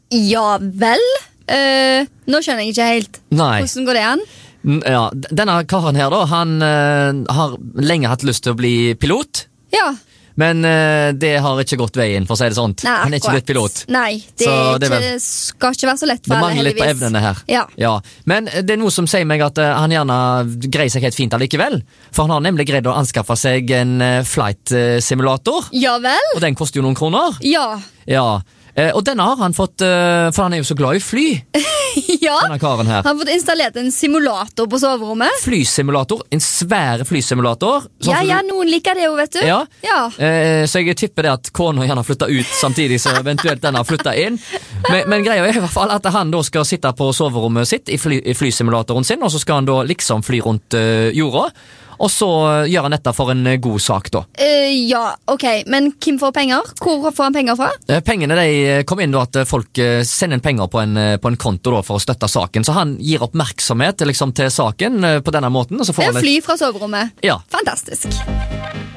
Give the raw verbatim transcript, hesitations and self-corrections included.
Ja vel. Uh, nå skjønner jeg ikke helt. Nei. Hvordan går det an? Ja, denne karen her da, han uh, har lenge hatt lyst til å bli pilot. Ja. Men uh, det har ikke gått veien, for å si det sånt. Nei, han er ikke blitt pilot. Nei, det, det ikke, skal ikke være så lett for alle, alle, heldigvis. Det mangler litt på evnene her. Ja. Ja. Men det er noe som sier meg at uh, han gjerne greier seg helt fint allikevel. For han har nemlig greid å anskaffe seg en uh, flight uh, simulator. Ja vel? Og den koster jo noen kroner. Ja. Ja. Eh, og denne har han fått, uh, for han er jo så glad i fly. Ja, denne karen her. han har fått installert en simulator på soverommet. Flysimulator, en svære flysimulator. Sånn Ja, ja, du... noen liker det jo, vet du. Ja, ja. Eh, så jeg tipper det at kona gjerne flyttet ut samtidig, så eventuelt denne har flyttet inn. Men, men greia er i hvert fall at han da skal sitte på soverommet sitt i, fly, i flysimulatoren sin, og så skal han da liksom fly rundt uh, jorda. Og så gjør han dette for en god sak da. Uh, ja, ok, men hvem får penger? Hvor får han penger fra? Eh, pengene de kom inn da at folk eh, sender inn penger på en, på en konto da for å støtte saken. Så han gir oppmerksomhet liksom, til saken eh, på denne måten. Og så får Det er han fly fra soverommet. Ja. Fantastisk.